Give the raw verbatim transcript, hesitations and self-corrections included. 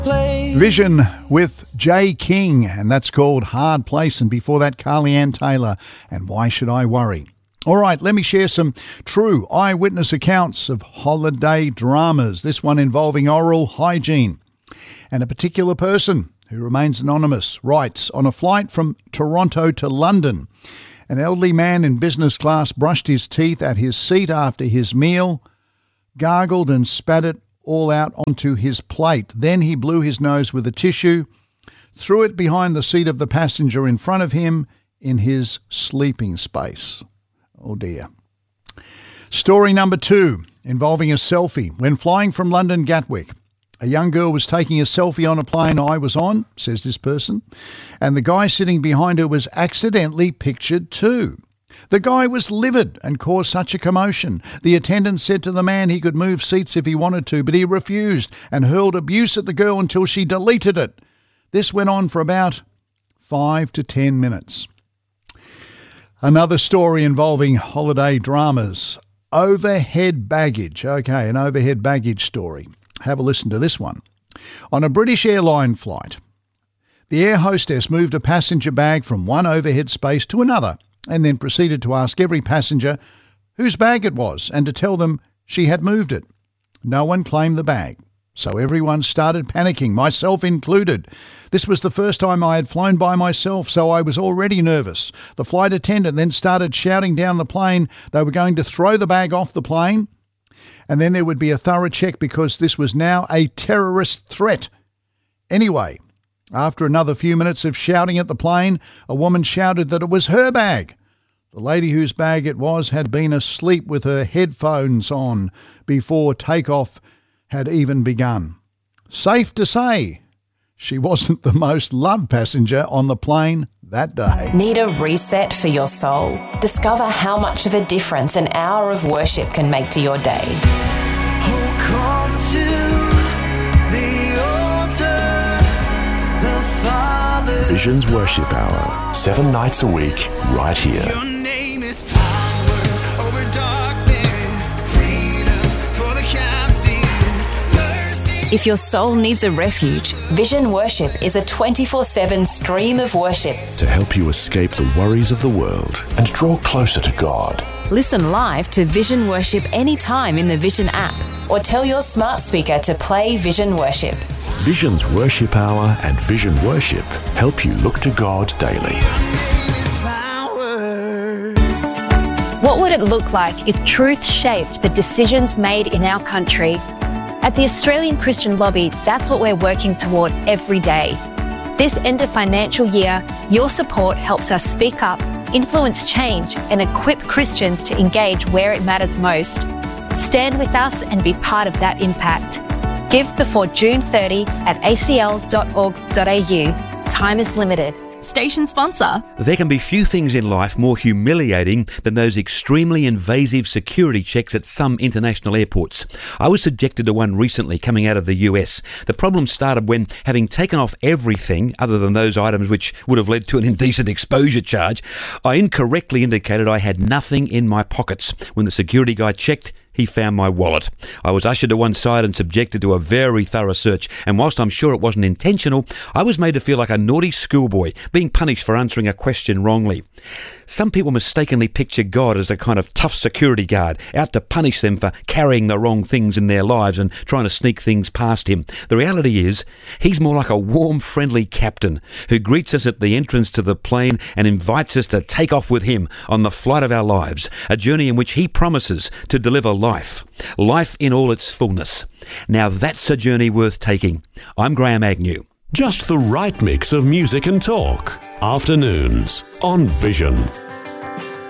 Vision with Jay King, and that's called Hard Place, and before that Carly Ann Taylor and Why Should I Worry? All right, let me share some true eyewitness accounts of holiday dramas, this one involving oral hygiene. And a particular person who remains anonymous writes, on a flight from Toronto to London, an elderly man in business class brushed his teeth at his seat after his meal, gargled and spat it all out onto his plate. Then he blew his nose with a tissue, threw it behind the seat of the passenger in front of him in his sleeping space. Oh dear. Story number two, involving a selfie. When flying from London Gatwick, a young girl was taking a selfie on a plane I was on, says this person, and the guy sitting behind her was accidentally pictured too. The guy was livid and caused such a commotion. The attendant said to the man he could move seats if he wanted to, but he refused and hurled abuse at the girl until she deleted it. This went on for about five to ten minutes. Another story involving holiday dramas. Overhead baggage. Okay, an overhead baggage story. Have a listen to this one. On a British airline flight, the air hostess moved a passenger bag from one overhead space to another, and then proceeded to ask every passenger whose bag it was and to tell them she had moved it. No one claimed the bag, so everyone started panicking, myself included. This was the first time I had flown by myself, so I was already nervous. The flight attendant then started shouting down the plane they were going to throw the bag off the plane, and then there would be a thorough check because this was now a terrorist threat. Anyway, after another few minutes of shouting at the plane, a woman shouted that it was her bag. The lady whose bag it was had been asleep with her headphones on before takeoff had even begun. Safe to say, she wasn't the most loved passenger on the plane that day. Need a reset for your soul? Discover how much of a difference an hour of worship can make to your day. Oh, come to Vision's Worship Hour, seven nights a week, right here. Your name is power over darkness, freedom for the captives, mercy. If your soul needs a refuge, Vision Worship is a twenty-four seven stream of worship to help you escape the worries of the world and draw closer to God. Listen live to Vision Worship anytime in the Vision app, or tell your smart speaker to play Vision Worship. Vision's Worship Hour and Vision Worship help you look to God daily. What would it look like if truth shaped the decisions made in our country? At the Australian Christian Lobby, that's what we're working toward every day. This end of financial year, your support helps us speak up, influence change, and equip Christians to engage where it matters most. Stand with us and be part of that impact. Give before June thirtieth at a c l dot org dot a u. Time is limited. Station sponsor. There can be few things in life more humiliating than those extremely invasive security checks at some international airports. I was subjected to one recently coming out of the U S. The problem started when, having taken off everything other than those items which would have led to an indecent exposure charge, I incorrectly indicated I had nothing in my pockets. When the security guy checked, he found my wallet. I was ushered to one side and subjected to a very thorough search, and whilst I'm sure it wasn't intentional, I was made to feel like a naughty schoolboy being punished for answering a question wrongly. Some people mistakenly picture God as a kind of tough security guard, out to punish them for carrying the wrong things in their lives and trying to sneak things past him. The reality is, he's more like a warm, friendly captain who greets us at the entrance to the plane and invites us to take off with him on the flight of our lives, a journey in which he promises to deliver life, life in all its fullness. Now that's a journey worth taking. I'm Graham Agnew. Just the right mix of music and talk. Afternoons on Vision.